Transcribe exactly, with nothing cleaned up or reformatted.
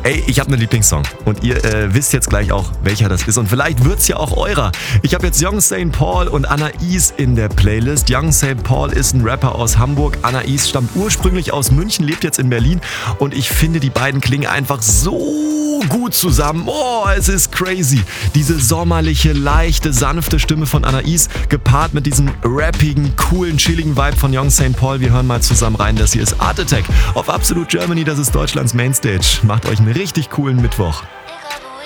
Ey, ich habe einen Lieblingssong und ihr äh, wisst jetzt gleich auch, welcher das ist und vielleicht wird's ja auch eurer. Ich habe jetzt Young Saint Paul und Anais in der Playlist. Young Saint Paul ist ein Rapper aus Hamburg. Anais stammt ursprünglich aus München, lebt jetzt in Berlin und ich finde, die beiden klingen einfach so gut zusammen. Oh, es ist crazy. Diese sommerliche, leichte, sanfte Stimme von Anais gepaart mit diesem rappigen, coolen, chilligen Vibe von Young Saint Paul. Wir hören mal zusammen rein. Das hier ist Art Attack auf Absolute Germany. Das ist Deutschlands Mainstage. Macht euch einen richtig coolen Mittwoch.